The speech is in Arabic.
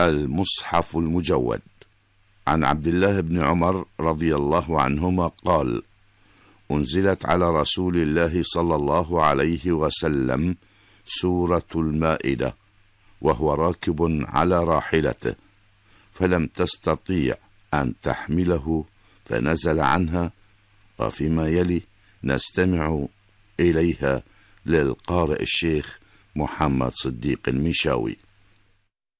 المصحف المجود. عن عبد الله بن عمر رضي الله عنهما قال: أنزلت على رسول الله صلى الله عليه وسلم سورة المائدة وهو راكب على راحلته، فلم تستطيع أن تحمله فنزل عنها، وفيما يلي نستمع إليها للقارئ الشيخ محمد صديق المنشاوي.